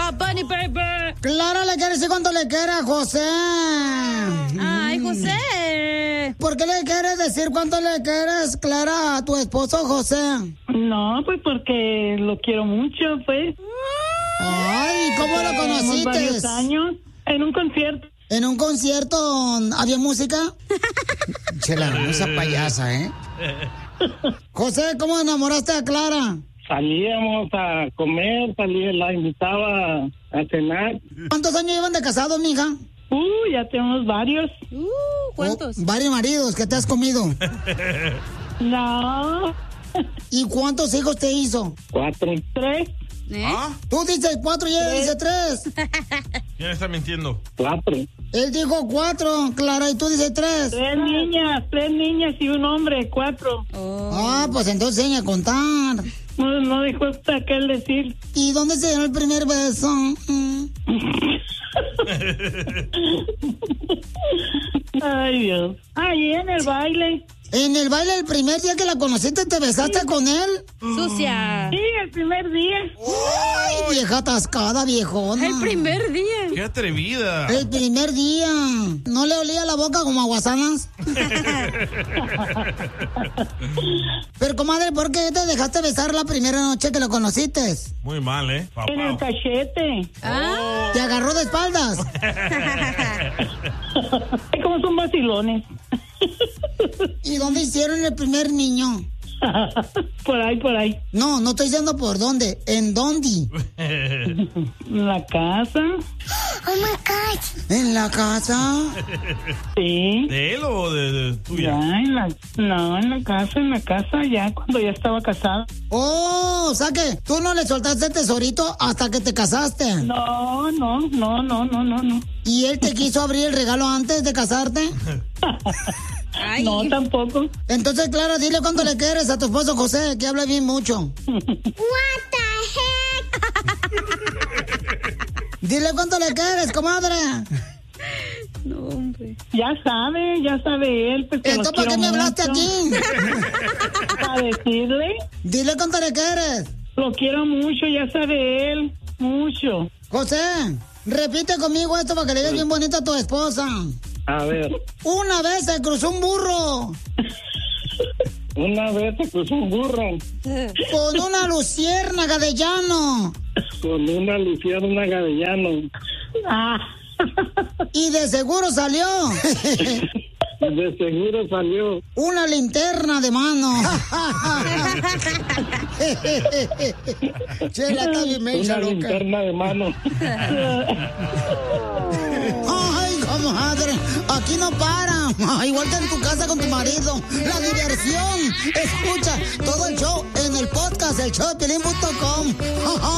Bad Bunny, baby. Clara le quiere decir cuánto le quiere a José. Ay, José. ¿Por qué le quieres decir cuánto le quieres, Clara, a tu esposo José? No, pues porque lo quiero mucho, pues. Ay, ¿cómo lo conociste? Varios años, en un concierto. ¿En un concierto había música? Chela, esa payasa, ¿eh? José, ¿cómo enamoraste a Clara? Salíamos a comer, la invitaba a cenar. ¿Cuántos años llevan de casados, mija? Ya tenemos varios. ¿Cuántos? Varios maridos que te has comido. No. ¿Y cuántos hijos te hizo? 4. 3. Tú dices 4 y ella dice 3. ¿Quién está mintiendo? 4. Él dijo 4, Clara, y tú dices 3. 3 niñas y un hombre, 4. Ah, pues entonces enseña a contar. No dijo hasta qué decir. ¿Y dónde se dio el primer beso? Ay, Dios. Ahí en el baile. ¿En el baile el primer día que la conociste te besaste con él? Sucia. Sí, el primer día. ¡Ay, vieja atascada, viejona! El primer día. ¡Qué atrevida! El primer día. ¿No le olía la boca como a guasanas? Pero, comadre, ¿por qué te dejaste besar la primera noche que lo conociste? Muy mal, ¿eh? Papá. En el cachete. ¿Te agarró de espaldas? ¿Cómo son vacilones? ¿Y dónde hicieron el primer niño? Por ahí. No, no estoy diciendo por dónde. ¿En dónde? ¿En la casa? Oh my God. ¿En la casa? Sí. ¿De él o de tuya? Ya, en la casa, ya cuando ya estaba casada. Oh, o sea que tú no le soltaste el tesorito hasta que te casaste. No. ¿Y él te quiso abrir el regalo antes de casarte? Ay. No, tampoco. Entonces, Clara, dile cuánto le quieres a tu esposo José, que habla bien mucho. What the heck? Dile cuánto le quieres, comadre. No, hombre. Ya sabe él. Pues, que ¿Entonces los para qué me quiero hablaste mucho. aquí? Para decirle. Dile cuánto le quieres. Lo quiero mucho, ya sabe él. Mucho. José, repite conmigo esto para que le digas bien bonito a tu esposa. A ver. Una vez se cruzó un burro Una vez se cruzó un burro con una luciérnaga de llano. con una luciérnaga de llano. Y de seguro salió De seguro salió una linterna de mano. Chela, está bien mensa, una loca. linterna de mano. Ay, comadre, aquí no para. Igual que en tu casa con tu marido. La diversión. Escucha todo el show en el podcast, el showdepiolín.com.